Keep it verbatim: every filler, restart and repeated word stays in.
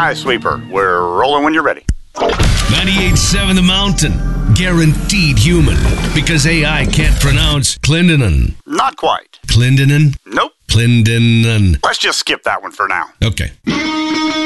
A I sweeper. We're rolling when you're ready. ninety-eight point seven The Mountain. Guaranteed human. Because A I can't pronounce Clendenin. Not quite. Clendenin? Nope. Clendenin. Let's just skip that one for now. Okay.